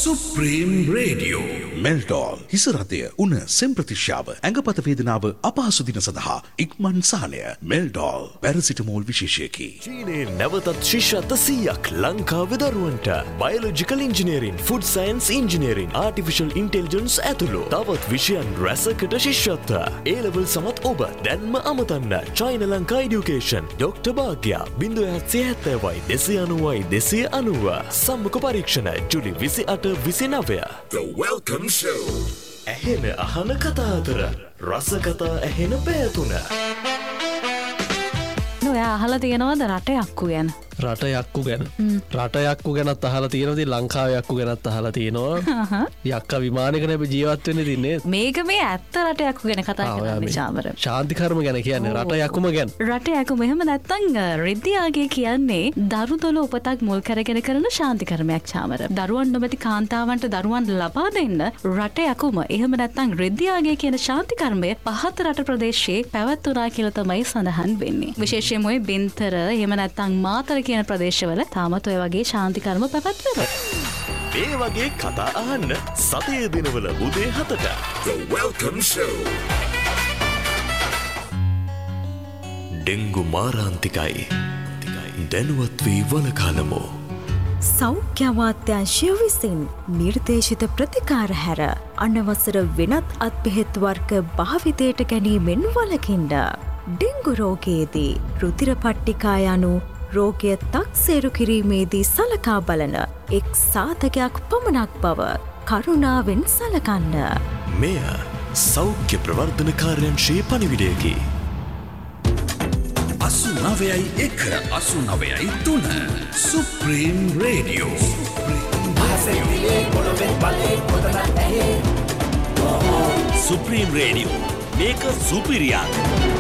Supreme Radio Meldol හිසරදය උන සෙම්ප්‍රතිශ්‍යාව ඇඟපත වේදනාව අපහසු දින සඳහා ඉක්මන් සහනය මෙල්ඩෝල් පැරසිටමෝල් විශේෂයකි. චීනයේ නැවතත් ශිෂ්‍යත්ව 100ක් ලංකාවේ දරුවන්ට biological engineering food science engineering artificial intelligence ඇතුළු තවත් විෂයන් රැසකට ශිෂ්‍යත්ව A level සමත් ඔබ දැන්ම අමතන්න චයින ලංකා එඩියුකේෂන් ඩොක්ටර් භාග්‍යා 070 290 290 සම්මුඛ පරීක්ෂණ ජුලි 28-29 The Welcome Show ඇහෙන අහන කතා අතර රස කතා ඇහෙන පැතුන ඔයා අහලා තියෙනවද රට යක්කු ගැන? රට යක්කු ගැන රට යක්කු ගැනත් අහලා තියෙනවද? ලංකාවේ යක්කු ගැනත් අහලා තියෙනවා. යක්කා විමානයක නෙමෙයි ජීවත් වෙන්නේ තින්නේ. මේක මේ ඇත්ත රට යක්කු ගැන කතා කරන්නේ චාමර. ශාන්ති කර්ම ගැන කියන්නේ රට යක්කුම ගැන. රට යක්කුම එහෙම නැත්තම් රිද්දියාගේ කියන්නේ දරුදොල උපතක් මුල් කරගෙන කරන ශාන්ති කර්මයක් චාමර. දරුවන් නොමැති කාන්තාවන්ට දරුවන් ලබා දෙන්න රට යකුම එහෙම නැත්තම් රිද්දියාගේ කියන ශාන්ති කර්මය පහත රට ප්‍රදේශයේ පැවැත්වුණා කියලා තමයි සඳහන් වෙන්නේ. විශේෂයෙන්ම ඔය බින්තර එහෙම නැත්තම් මාතර කියන ප්‍රදේශවල තාමත් ඔය වගේ ශාන්ති කර්ම පැවැත්වෙනවා. ඒ වගේ කතා අහන්න සතියේ දිනවල උදේ 7ට The Welcome Show ඩෙන්ගු මාරාන්තිකයි දැනුවත් වී වළකාලමු. සෞඛ්‍ය අමාත්‍යාංශය විසින් නිර්දේශිත ප්‍රතිකාර හැර අනවසර වෙනත් අත්බෙහෙත් වර්ග භාවිතයට ගැනීමෙන් වළකින්න. ඩෙන්ගු රෝගයේදී රුධිර පට්ටිකා යනු රෝගය තක්සේරු කිරීමේදී සලකා බලන එක් සාධකයක් පමණක් බව කරුණාවෙන් සලකන්න. මෙය සෞඛ්‍ය ප්‍රවර්ධන කාර්යාංශයේ පණිවිඩයකි. 89.1 Supreme Radio Supreme Radio මේක සුපිරියක්.